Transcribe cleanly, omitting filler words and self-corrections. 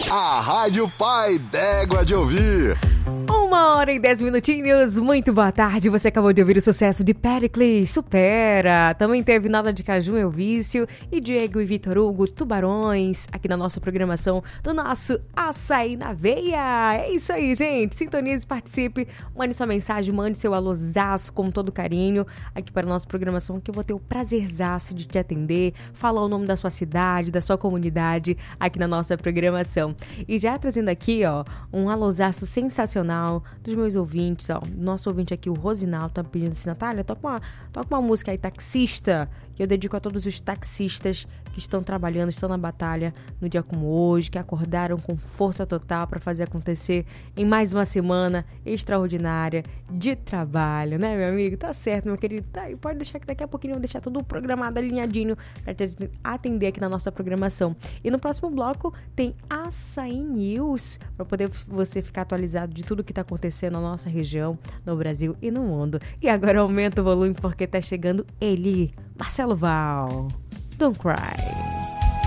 A Rádio Pai d'Égua de Ouvir. 1h10 minutinhos, muito boa tarde. Você acabou de ouvir o sucesso de Péricles, Supera. Também teve Nada de Caju, Meu Vício, e Diego e Vitor Hugo, Tubarões, aqui na nossa programação do nosso Açaí na Veia. É isso aí, gente. Sintonize, participe, mande sua mensagem, mande seu alôzaço com todo carinho aqui para a nossa programação, que eu vou ter o prazerzaço de te atender, falar o nome da sua cidade, da sua comunidade aqui na nossa programação. E já trazendo aqui, ó, um alôzaço sensacional dos meus ouvintes, ó. Nosso ouvinte aqui, o Rosinaldo, tá pedindo assim: Natália, toca uma música aí, taxista, que eu dedico a todos os taxistas que estão trabalhando, estão na batalha no dia como hoje, que acordaram com força total para fazer acontecer em mais uma semana extraordinária de trabalho, né, meu amigo? Tá certo, meu querido. Tá aí, pode deixar que daqui a pouquinho eu vou deixar tudo programado, alinhadinho para te atender aqui na nossa programação. E no próximo bloco tem Açaí News, para poder você ficar atualizado de tudo que tá acontecendo na nossa região, no Brasil e no mundo. E agora aumenta o volume porque tá chegando ele, Marcelo Val. Don't Cry.